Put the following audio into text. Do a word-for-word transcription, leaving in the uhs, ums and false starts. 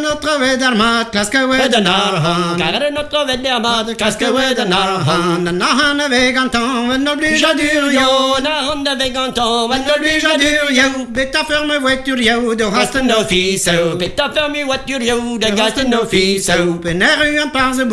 notre Vedarmat, klaske Vedarhan. Car notre Vedarmat, klaske Vedarhan. Nahan vegantan, venner blir Ja jadur du jo. jo, na hande vegantan, Venner blir jadur jo. Bytta för mig voitur jo, du hast Hasten no fiso, bitta för mig what you do, det gasten no fiso. Benär en par